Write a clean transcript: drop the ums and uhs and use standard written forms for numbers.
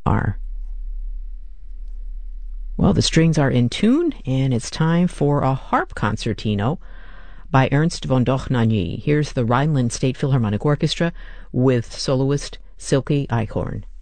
are. Well, the strings are in tune, and it's time for a harp concertino by Ernst von Dohnanyi. Here's the Rhineland State Philharmonic Orchestra with soloist Silke Eichhorn.